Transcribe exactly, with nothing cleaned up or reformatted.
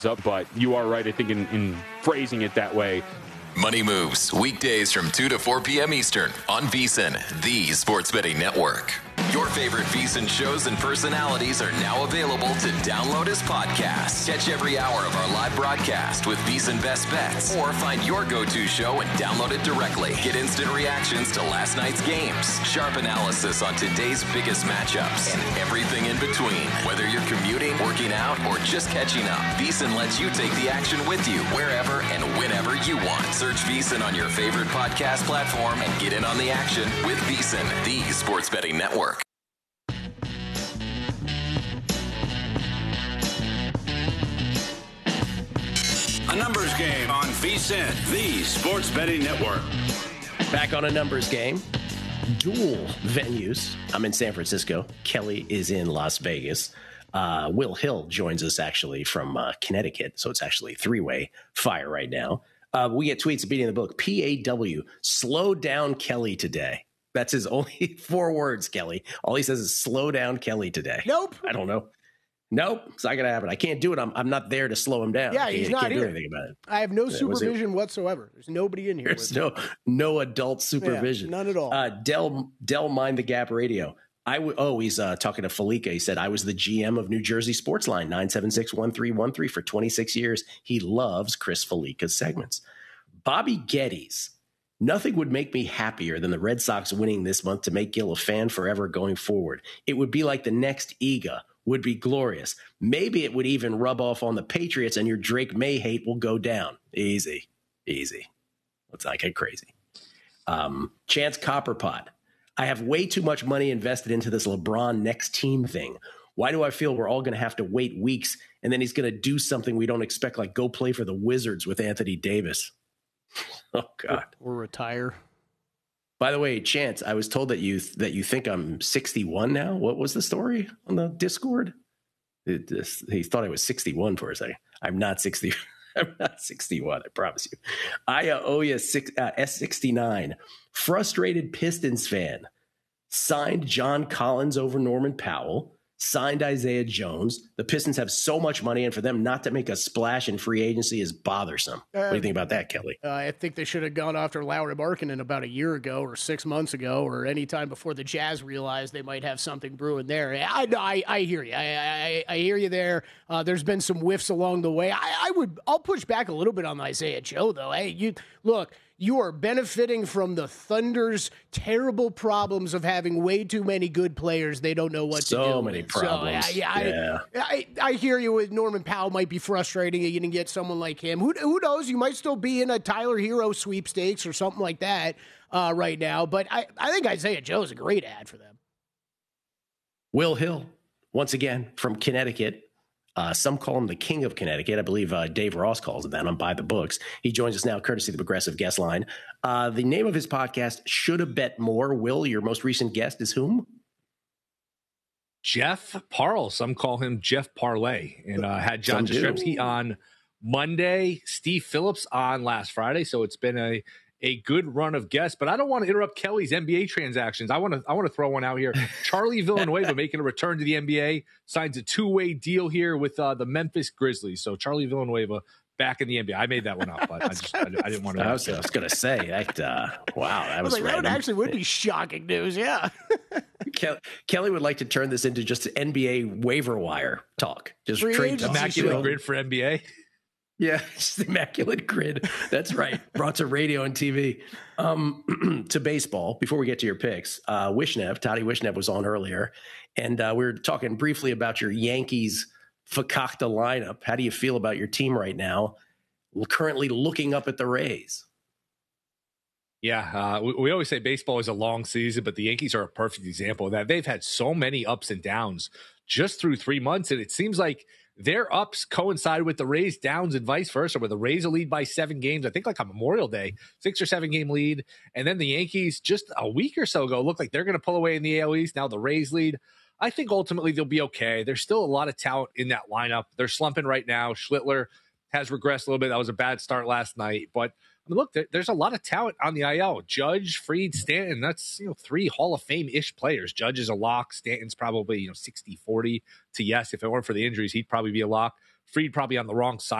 up, but you are right, I think, in, in phrasing it that way. Money Moves, weekdays from two to four p.m. Eastern on VSiN, the sports betting network. Your favorite VSiN shows and personalities are now available to download as podcasts. Catch every hour of our live broadcast with VSiN Best Bets, or find your go-to show and download it directly. Get instant reactions to last night's games, sharp analysis on today's biggest matchups, and everything in between. Whether you're commuting, working out, or just catching up, VSiN lets you take the action with you wherever and whenever you want. Search VSiN on your favorite podcast platform and get in on the action with VSiN, the sports betting network. A numbers game on VSiN, the sports betting network. Back on a numbers game. Dual venues. I'm in San Francisco. Kelly is in Las Vegas. Uh, Will Hill joins us actually from uh, Connecticut. So it's actually three-way fire right now. Uh, we get tweets beating the book. P A W, slow down Kelly today. That's his only four words, Kelly. All he says is slow down Kelly today. Nope. I don't know. Nope. It's not going to happen. I can't do it. I'm I'm not there to slow him down. Yeah, I he's can't, not can't here. do anything about it. I have no Yeah, supervision whatsoever. There's nobody in here. There's with no me. no adult supervision. Yeah, none at all. Uh, Del Del Mind the Gap Radio. I w- oh, he's uh, talking to Felica. He said, I was the G M of New Jersey Sportsline, nine seven six, one three one three for twenty-six years. He loves Chris Felica's segments. Bobby Geddes. Nothing would make me happier than the Red Sox winning this month to make Gill a fan forever going forward. It would be like the next Ega. Would be glorious. Maybe it would even rub off on the Patriots and your Drake May hate will go down. Easy. Easy. Let's not get crazy. Um, Chance Copperpot. I have way too much money invested into this LeBron next team thing. Why do I feel we're all going to have to wait weeks and then he's going to do something we don't expect, like go play for the Wizards with Anthony Davis? Oh, God. Or, or retire. By the way, Chance, I was told that you that you think I'm sixty-one now. What was the story on the Discord? It, this, he thought I was sixty-one for a second. I'm not sixty. I'm not sixty-one. I promise you. I uh, owe you six, uh, S sixty-nine. Frustrated Pistons fan. Signed John Collins over Norman Powell. Signed Isaiah Jones. The Pistons have so much money, and for them not to make a splash in free agency is bothersome. Uh, what do you think about that, Kelly? Uh, I think they should have gone after Lauri Markkanen about a year ago or six months ago or any time before the Jazz realized they might have something brewing there. I I, I hear you. I, I, I hear you there. Uh, there's been some whiffs along the way. I, I would I'll push back a little bit on Isaiah Joe, though. Hey, you look. You are benefiting from the Thunder's terrible problems of having way too many good players. They don't know what so to do. So many problems. So, yeah, yeah. I, I, I hear you with Norman Powell might be frustrating. You didn't get someone like him. Who, who knows? You might still be in a Tyler Hero sweepstakes or something like that uh, right now. But I, I think Isaiah Joe is a great ad for them. Will Hill, once again, from Connecticut. Uh, some call him the king of Connecticut. I believe uh, Dave Ross calls him that on By the Books. He joins us now, courtesy of the Progressive Guest Line. Uh, the name of his podcast, Should Have Bet More. Will, your most recent guest is whom? Jeff Parle. Some call him Jeff Parlay. And uh, had John Jastrzemski on Monday, Steve Phillips on last Friday. So it's been a a good run of guests, but I don't want to interrupt Kelly's N B A transactions. I want to I want to throw one out here. Charlie Villanueva making a return to the N B A, signs a two-way deal here with uh, the Memphis Grizzlies. So Charlie Villanueva back in the N B A. I made that one up, but I just I, I didn't want to. I was, I was going to say that. Uh, wow, that was, was like, that actually would be shocking news. Yeah. Kelly, Kelly would like to turn this into just N B A waiver wire talk. Just trade immaculate grid for N B A. Yeah, it's the immaculate grid. That's right. Brought to radio and T V. Um, to baseball, before we get to your picks, uh, Wishnev, Toddy Wishnev was on earlier, and uh, we were talking briefly about your Yankees Fakakta lineup. How do you feel about your team right now, currently looking up at the Rays? Yeah, uh, we, we always say baseball is a long season, but the Yankees are a perfect example of that. They've had so many ups and downs just through three months, and it seems like their ups coincide with the Rays' downs and vice versa, where the Rays will lead by seven games, I think like on Memorial Day, six or seven game lead. And then the Yankees just a week or so ago look like they're going to pull away in the A L East. Now the Rays lead. I think ultimately they'll be okay. There's still a lot of talent in that lineup. They're slumping right now. Schlittler has regressed a little bit. That was a bad start last night. But I mean, look, there, there's a lot of talent on the I L. Judge, Fried, Stanton, that's, you know, three Hall of Fame-ish players. Judge is a lock. Stanton's probably, you know, sixty forty to yes. If it weren't for the injuries, he'd probably be a lock. Fried probably on the wrong side